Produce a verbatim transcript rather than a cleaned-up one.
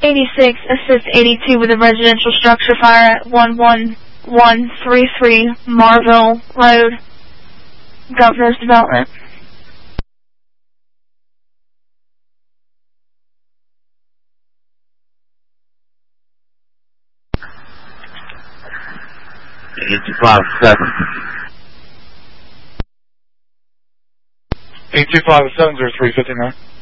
eighty-six, assist eighty-two with a residential structure fire at one one one three three Marville Road, Governor's Development. eight two five seven. eight two five seven zero three fifty-nine.